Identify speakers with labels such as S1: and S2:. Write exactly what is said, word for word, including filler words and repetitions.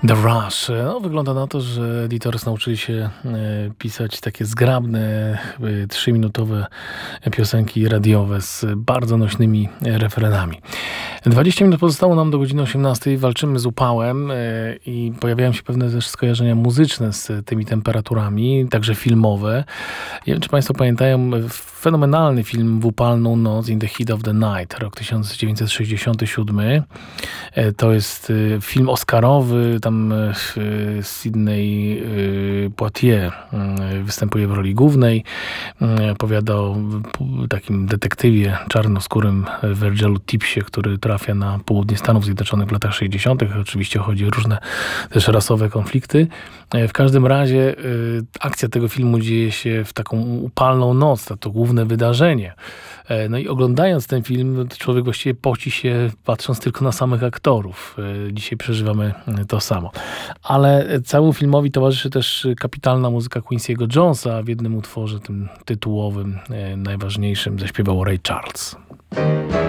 S1: The Rush. No, wygląda na to, że Editors nauczyli się e, pisać takie zgrabne, e, trzyminutowe piosenki radiowe z bardzo nośnymi e, refrenami. dwadzieścia minut pozostało nam do godziny osiemnastej. Walczymy z upałem e, i pojawiają się pewne też skojarzenia muzyczne z tymi temperaturami, także filmowe. Nie wiem, czy Państwo pamiętają fenomenalny film W upalną noc, In the Heat of the Night, rok tysiąc dziewięćset sześćdziesiąty siódmy. E, to jest e, film oscarowy, tam e, Sidney e, Poitier e, występuje w roli głównej. E, opowiada o p- takim detektywie czarnoskórym Virgilu Tippsie, który trafia na południe Stanów Zjednoczonych w latach sześćdziesiątych. Oczywiście chodzi o różne też rasowe konflikty. E, w każdym razie e, akcja tego filmu dzieje się w taką upalną noc, to, to główne wydarzenie. E, no i oglądając ten film, człowiek właściwie poci się, patrząc tylko na samych aktorów. E, dzisiaj przeżywamy to samo. Ale całemu filmowi towarzyszy też kapitalna muzyka Quincy'ego Jonesa. W jednym utworze, tym tytułowym, e, najważniejszym, zaśpiewał Ray Charles.